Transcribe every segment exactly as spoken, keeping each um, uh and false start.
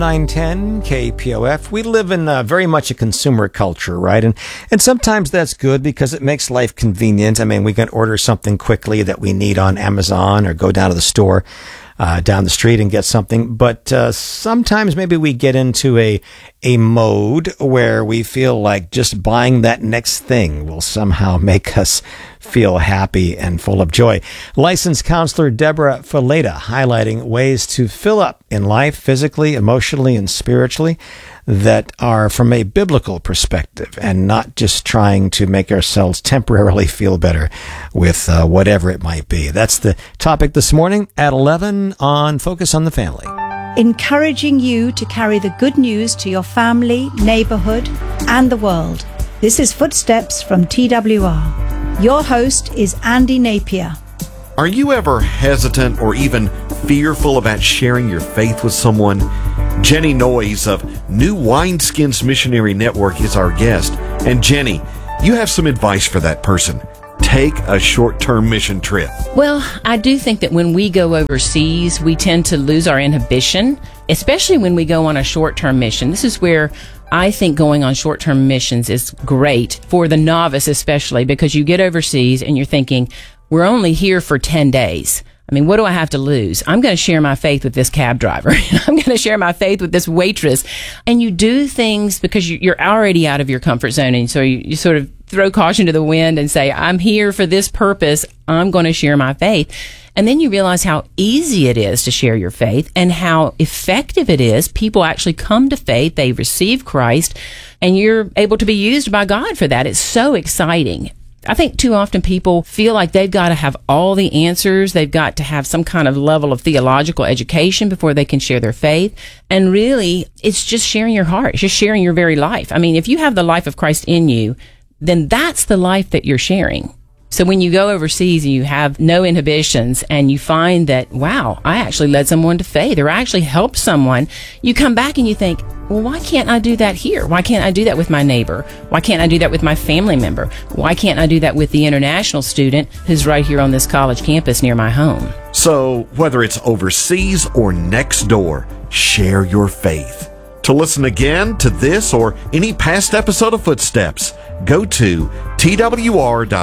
nine ten K P O F. We live in uh, very much a consumer culture, right? And and sometimes that's good because it makes life convenient. I mean, we can order something quickly that we need on Amazon or go down to the store uh, down the street and get something. But uh, sometimes maybe we get into a a mode where we feel like just buying that next thing will somehow make us feel happy and full of joy. Licensed counselor Deborah Fileta highlighting ways to fill up in life physically, emotionally, and spiritually that are from a biblical perspective and not just trying to make ourselves temporarily feel better with uh, whatever it might be. That's the topic this morning at eleven on Focus on the Family. Encouraging you to carry the good news to your family, neighborhood, and the world. This is Footsteps from T W R. Your host is Andy Napier. Are you ever hesitant or even fearful about sharing your faith with someone? Jenny Noyes of New Wineskins Missionary Network is our guest. And Jenny, you have some advice for that person. Take a short-term mission trip. Well, I do think that when we go overseas, we tend to lose our inhibition, especially when we go on a short-term mission. This is where I think going on short-term missions is great for the novice, especially because you get overseas and you're thinking, we're only here for ten days. I mean, what do I have to lose? I'm going to share my faith with this cab driver. I'm going to share my faith with this waitress. And you do things because you're already out of your comfort zone. And so you, you sort of throw caution to the wind and say, I'm here for this purpose. I'm going to share my faith. And then you realize how easy it is to share your faith and how effective it is. People actually come to faith. They receive Christ and you're able to be used by God for that. It's so exciting. I think too often people feel like they've got to have all the answers. They've got to have some kind of level of theological education before they can share their faith. And really, it's just sharing your heart. It's just sharing your very life. I mean, if you have the life of Christ in you, then that's the life that you're sharing. So when you go overseas and you have no inhibitions and you find that, wow, I actually led someone to faith or I actually helped someone, you come back and you think, well, why can't I do that here? Why can't I do that with my neighbor? Why can't I do that with my family member? Why can't I do that with the international student who's right here on this college campus near my home? So whether it's overseas or next door, share your faith. To listen again to this or any past episode of Footsteps, go to twr.org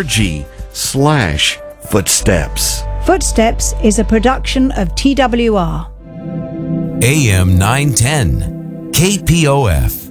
slash footsteps. Footsteps is a production of T W R. A M nine ten, K P O F.